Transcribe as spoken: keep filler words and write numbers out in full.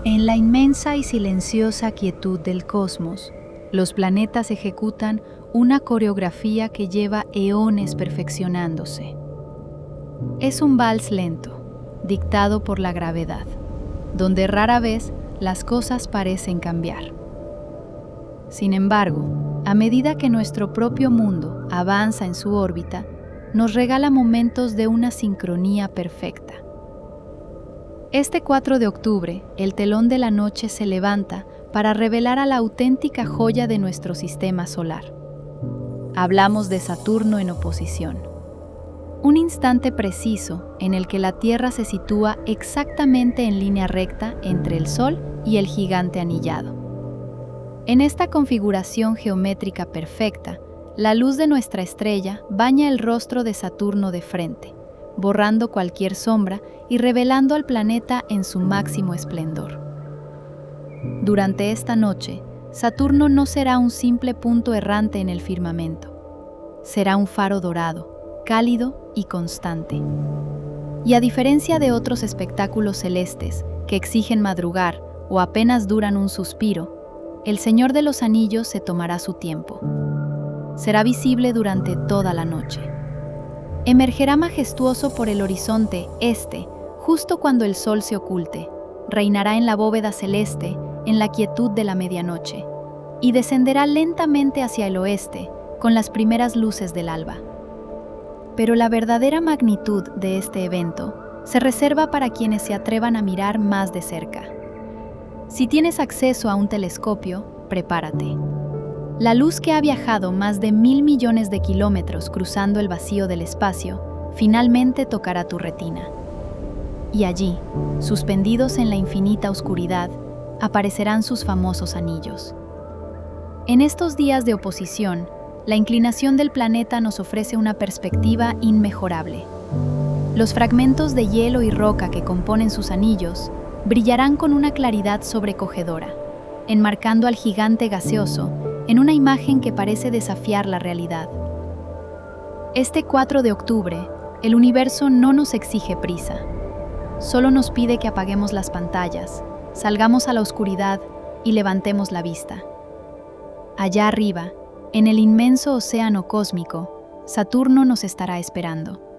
En la inmensa y silenciosa quietud del cosmos, los planetas ejecutan una coreografía que lleva eones perfeccionándose. Es un vals lento, dictado por la gravedad, donde rara vez las cosas parecen cambiar. Sin embargo, a medida que nuestro propio mundo avanza en su órbita, nos regala momentos de una sincronía perfecta. Este cuatro de octubre, el telón de la noche se levanta para revelar a la auténtica joya de nuestro sistema solar. Hablamos de Saturno en oposición. Un instante preciso en el que la Tierra se sitúa exactamente en línea recta entre el Sol y el gigante anillado. En esta configuración geométrica perfecta, la luz de nuestra estrella baña el rostro de Saturno de frente, borrando cualquier sombra y revelando al planeta en su máximo esplendor. Durante esta noche, Saturno no será un simple punto errante en el firmamento. Será un faro dorado, cálido y constante. Y a diferencia de otros espectáculos celestes que exigen madrugar o apenas duran un suspiro, el Señor de los Anillos se tomará su tiempo. Será visible durante toda la noche. Emergerá majestuoso por el horizonte este, justo cuando el sol se oculte, reinará en la bóveda celeste, en la quietud de la medianoche, y descenderá lentamente hacia el oeste, con las primeras luces del alba. Pero la verdadera magnitud de este evento se reserva para quienes se atrevan a mirar más de cerca. Si tienes acceso a un telescopio, prepárate. La luz que ha viajado más de mil millones de kilómetros cruzando el vacío del espacio, finalmente tocará tu retina. Y allí, suspendidos en la infinita oscuridad, aparecerán sus famosos anillos. En estos días de oposición, la inclinación del planeta nos ofrece una perspectiva inmejorable. Los fragmentos de hielo y roca que componen sus anillos brillarán con una claridad sobrecogedora, enmarcando al gigante gaseoso en una imagen que parece desafiar la realidad. Este cuatro de octubre, el universo no nos exige prisa. Solo nos pide que apaguemos las pantallas, salgamos a la oscuridad y levantemos la vista. Allá arriba, en el inmenso océano cósmico, Saturno nos estará esperando.